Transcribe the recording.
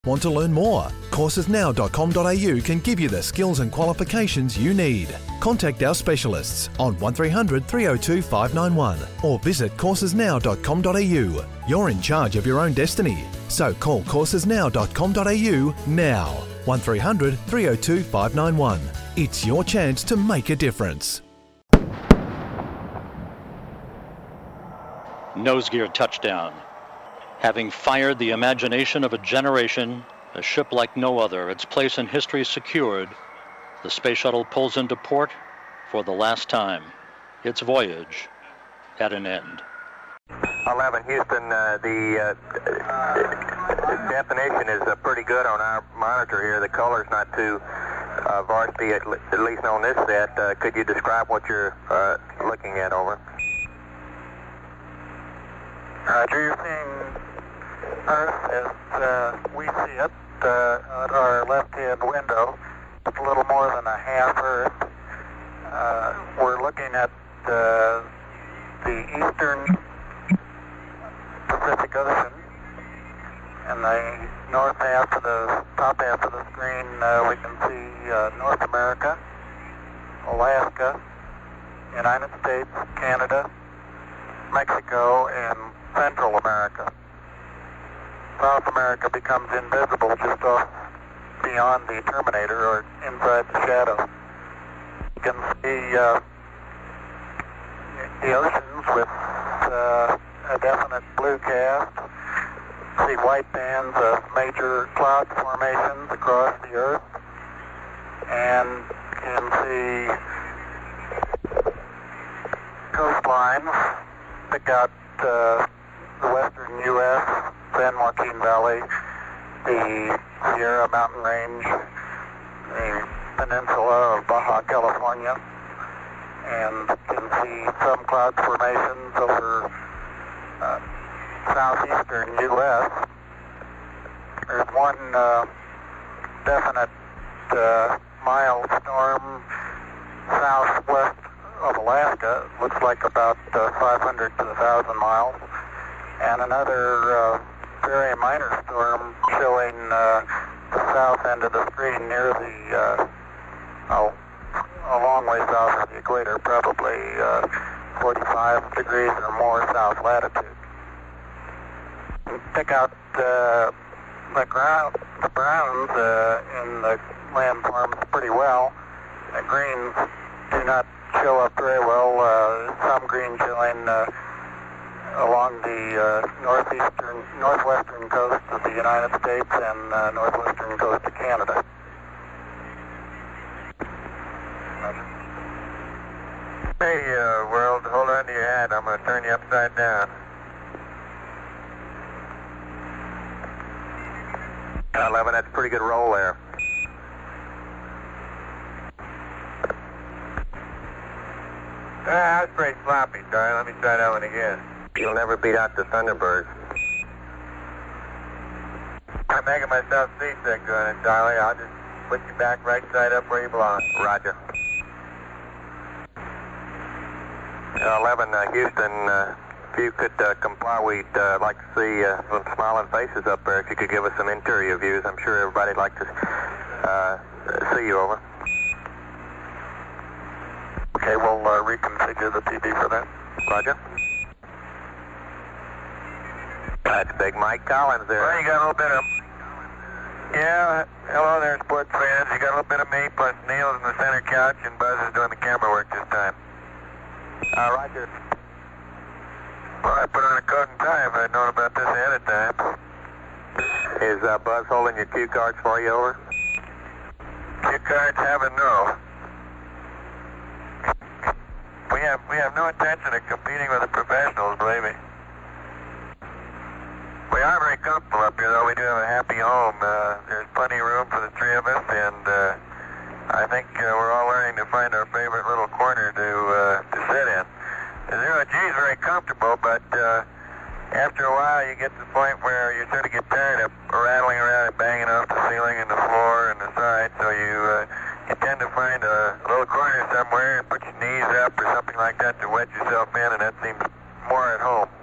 Want to learn more? Coursesnow.com.au can give you the skills and qualifications you need. Contact our specialists on 1300 302 591 or visit coursesnow.com.au. You're in charge of your own destiny. So call coursesnow.com.au now. 1300 302 591. It's your chance to make a difference. Nose gear touchdown. Having fired the imagination of a generation, a ship like no other, its place in history secured, the space shuttle pulls into port for the last time. Its voyage at an end. 11 Houston, the definition is pretty good on our monitor here. The color's not too varsity, at least on this set. Could you describe what you're looking at, over? Roger, you're seeing Earth as we see it at our left-hand window. It's a little more than a half Earth. We're looking at the eastern Pacific Ocean. In the north half of the top half of the screen, we can see North America, Alaska, United States, Canada, Mexico, and Central America. South America becomes invisible just off beyond the terminator or inside the shadow. You can see the oceans with a definite blue cast. See white bands of major cloud formations across the Earth, and can see coastlines. Pick out the western U.S., San Joaquin Valley, the Sierra Mountain Range, the peninsula of Baja California, and can see some cloud formations over southeastern U.S. There's one definite mild storm southwest of Alaska. Looks like about 500 to 1,000 miles. And another very minor storm showing the south end of the screen near the, a long way south of the equator, probably 45 degrees or more south latitude. Pick out the browns in the landforms pretty well. The greens do not show up very well. Some green showing along the northwestern coast of the United States and northwestern coast of Canada. Hey, world, hold on to your hat. I'm going to turn you upside down. 11, that's a pretty good roll there. That's pretty sloppy, Charlie. Let me try that one again. You'll never beat out the Thunderbird. I'm making myself seasick doing it, Charlie. I'll just put you back right side up where you belong. Roger. 11, Houston, if you could comply, we'd like to see some smiling faces up there. If you could give us some interior views, I'm sure everybody'd like to see you, over. Okay, we'll reconfigure the TV for that. Roger. That's Big Mike Collins there. Well, you got a little bit of... Yeah, hello there, sports fans. You got a little bit of me, plus Neil's in the center couch, and Buzz is doing the camera work this time. Roger. Well, I put on a coat and tie if I'd known about this ahead of time. Is Buzz holding your cue cards for you, over? Cue cards have a no. We have no intention of competing with the professionals, believe me. We are very comfortable up here, though. We do have a happy home. There's plenty of room for the three of us, and I think we're all learning to find our favorite little corner to sit in. The zero G is very comfortable, but after a while you get to the point where you sort of get tired of rattling around and banging off the ceiling and the floor and the side, so you tend to find a little corner somewhere and put your knees up or something like that to wedge yourself in, and that seems more at home.